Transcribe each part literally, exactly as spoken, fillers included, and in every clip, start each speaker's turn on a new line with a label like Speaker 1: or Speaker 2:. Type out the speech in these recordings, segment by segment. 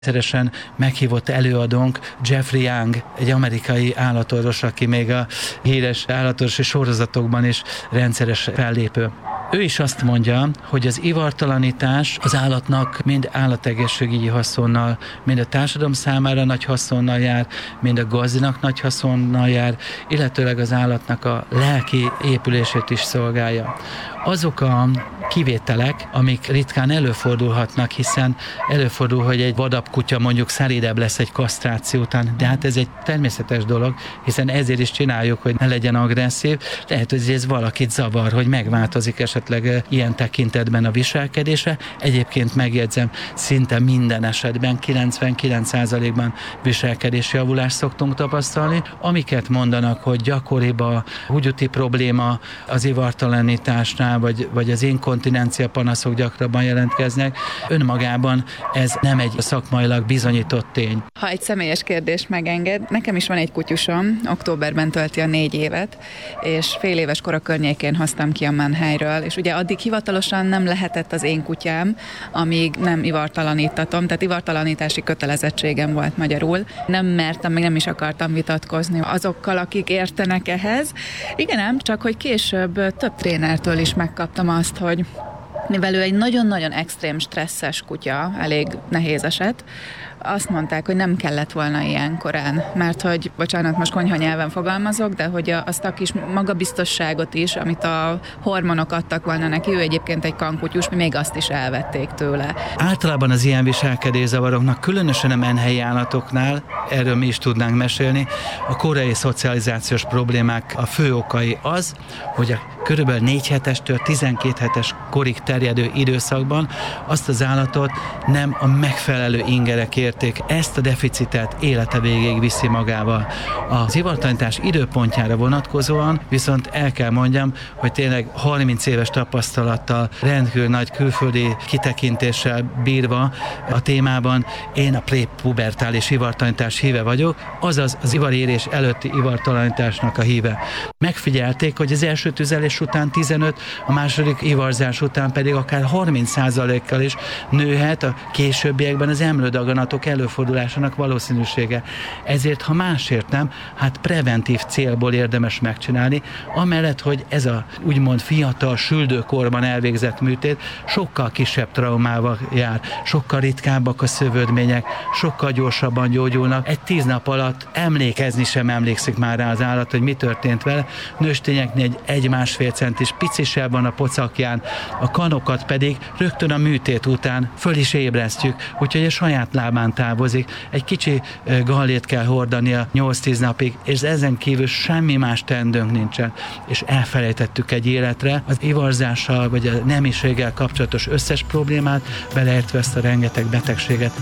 Speaker 1: Rendszeresen meghívott előadónk Jeffrey Young, egy amerikai állatorvos, aki még a híres állatorvosi sorozatokban is rendszeres fellépő. Ő is azt mondja, hogy az ivartalanítás az állatnak mind állategészségügyi haszonnal, mind a társadalom számára nagy haszonnal jár, mind a gazdinak nagy haszonnal jár, illetőleg az állatnak a lelki épülését is szolgálja. Azok a kivételek, amik ritkán előfordulhatnak, hiszen előfordul, hogy egy vadabb kutya mondjuk szelídebb lesz egy kasztráció után, de hát ez egy természetes dolog, hiszen ezért is csináljuk, hogy ne legyen agresszív. Lehet, hogy ez valakit zavar, hogy megváltozik esetleg ilyen tekintetben a viselkedése. Egyébként megjegyzem, szinte minden esetben, kilencvenkilenc százalékban viselkedési javulást szoktunk tapasztalni. Amiket mondanak, hogy gyakoribb a húgyúti probléma az ivartalanításnál, vagy, vagy az inkontinencia panaszok gyakrabban jelentkeznek. Önmagában ez nem egy szakmailag bizonyított tény.
Speaker 2: Ha egy személyes kérdés megenged, nekem is van egy kutyusom, októberben tölti a négy évet, és fél éves kora környékén hoztam ki a menhelyről, és ugye addig hivatalosan nem lehetett az én kutyám, amíg nem ivartalanítatom, tehát ivartalanítási kötelezettségem volt magyarul. Nem mertem, meg nem is akartam vitatkozni azokkal, akik értenek ehhez. Igen ám, csak hogy később több trénertől is megkaptam azt, hogy mivel ő egy nagyon-nagyon extrém stresszes kutya, elég nehéz eset, azt mondták, hogy nem kellett volna ilyen korán, mert hogy, bocsánat, most konyha nyelven fogalmazok, de hogy azt a kis magabiztosságot is, amit a hormonok adtak volna neki, ő egyébként egy kankutyus, még azt is elvették tőle.
Speaker 1: Általában az ilyen viselkedészavaroknak, különösen a menhelyi állatoknál, erről mi is tudnánk mesélni, a korai szocializációs problémák a fő okai az, hogy a körülbelül négy hetestől tizenkét hetes korig terjedő időszakban azt az állatot nem a megfelelő ingerek érték. Ezt a deficitet élete végéig viszi magával. Az ivartalanítás időpontjára vonatkozóan viszont el kell mondjam, hogy tényleg harminc éves tapasztalattal, rendkívül nagy külföldi kitekintéssel bírva a témában én a prépubertális ivartalanítás híve vagyok, azaz az ivarérés előtti ivartalanításnak a híve. Megfigyelték, hogy az első tüzelés után tizenöt, a második ivarzás után pedig akár harminc százalékkal is nőhet a későbbiekben az emlődaganatok előfordulásának valószínűsége. Ezért, ha másért nem, hát preventív célból érdemes megcsinálni, amellett, hogy ez a úgymond fiatal, süldőkorban elvégzett műtét sokkal kisebb traumával jár, sokkal ritkábbak a szövődmények, sokkal gyorsabban gyógyulnak. Egy tíz nap alatt emlékezni sem emlékszik már rá az állat, hogy mi történt vele. Nőstényeknél egy, egy másfél centis picisebb van a pocakján, a kanokat pedig rögtön a műtét után föl is ébresztjük, úgyhogy a saját lábán távozik. Egy kicsi gallét kell hordania nyolc-tíz napig, és ezen kívül semmi más teendőnk nincsen. És elfelejtettük egy életre az ivarzással, vagy a nemiséggel kapcsolatos összes problémát, beleértve ezt a rengeteg betegséget.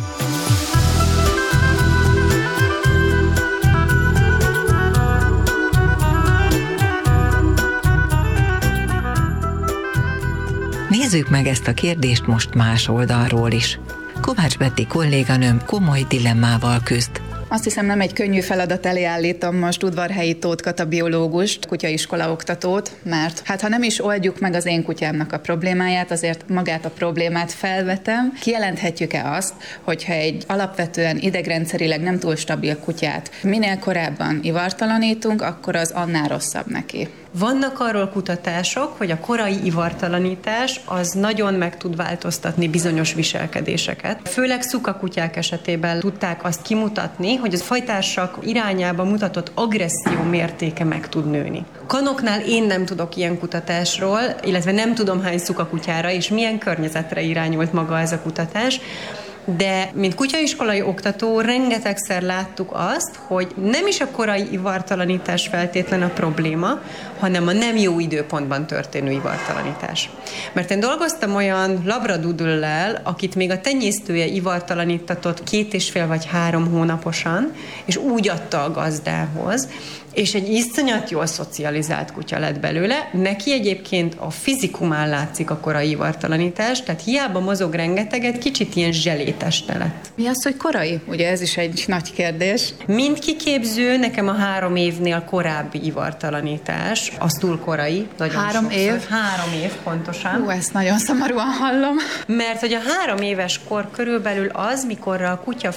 Speaker 3: Nézzük meg ezt a kérdést most más oldalról is. Kovács Betti kolléganőm komoly dilemmával küzd.
Speaker 2: Azt hiszem, nem egy könnyű feladat elé állítom most Udvarhelyi Tóth Kata biológust, kutyaiskola oktatót, mert hát ha nem is oldjuk meg az én kutyámnak a problémáját, azért magát a problémát felvetem. Kijelenthetjük-e azt, hogyha egy alapvetően idegrendszerileg nem túl stabil kutyát minél korábban ivartalanítunk, akkor az annál rosszabb neki?
Speaker 4: Vannak arról kutatások, hogy a korai ivartalanítás az nagyon meg tud változtatni bizonyos viselkedéseket. Főleg szukakutyák esetében tudták azt kimutatni, hogy az fajtársak irányába mutatott agresszió mértéke meg tud nőni. Kanoknál én nem tudok ilyen kutatásról, illetve nem tudom hány szukakutyára és milyen környezetre irányult maga ez a kutatás, de mint kutyaiskolai oktató rengetegszer láttuk azt, hogy nem is a korai ivartalanítás feltétlen a probléma, hanem a nem jó időpontban történő ivartalanítás. Mert én dolgoztam olyan labradoodle-lel, akit még a tenyésztője ivartalanítatott két és fél vagy három hónaposan, és úgy adta a gazdához, és egy iszonyat jól szocializált kutya lett belőle. Neki egyébként a fizikumán látszik a korai ivartalanítás, tehát hiába mozog rengeteget, kicsit ilyen zselét testnelet.
Speaker 2: Mi az, hogy korai? Ugye ez is egy nagy kérdés.
Speaker 4: Mint kiképző, nekem a három évnél korábbi ivartalanítás, az túl korai. Nagyon
Speaker 2: Három
Speaker 4: sokszor.
Speaker 2: év?
Speaker 4: Három év, pontosan.
Speaker 2: Hú, ezt nagyon szomorúan hallom.
Speaker 4: Mert hogy a három éves kor körülbelül az, mikorra a kutya